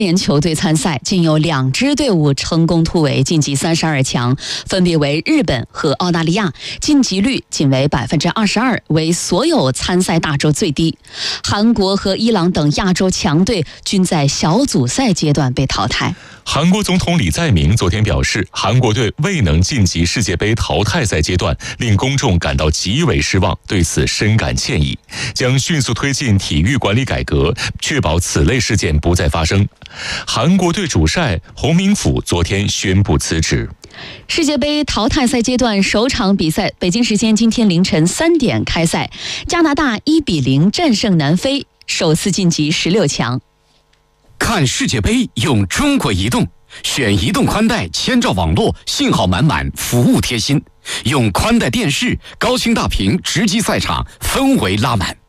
联球队参赛，仅有2支队伍成功突围晋级32强，分别为日本和澳大利亚，晋级率仅为22%，为所有参赛大洲最低。韩国和伊朗等亚洲强队均在小组赛阶段被淘汰。 韩国总统李在明昨天表示，韩国队未能晋级世界杯淘汰赛阶段，令公众感到极为失望，对此深感歉意，将迅速推进体育管理改革，确保此类事件不再发生。韩国队主帅洪明甫昨天宣布辞职。 世界杯淘汰赛阶段首场比赛，北京时间今天凌晨3点开赛，加拿大1-0战胜南非，首次晋级16强。 看世界杯用中国移动，选移动宽带千兆网络，信号满满，服务贴心。用宽带电视，高清大屏直击赛场，氛围拉满。